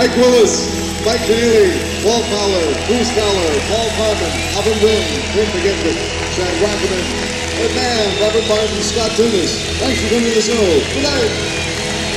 Mike Willis, Mike Keneally, Paul Fowler, Bruce Fowler, Paul Carmen, Alvin Boone, Clint McGinnis, Chad Wackerman, Ed Mann, Robert Martin, Scott Tunis. Thanks for coming to the show. Good night.